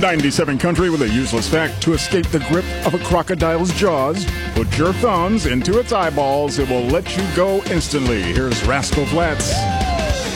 97 Country with a useless fact. To escape the grip of a crocodile's jaws, put your thumbs into its eyeballs. It will let you go instantly. Here's Rascal Flatts.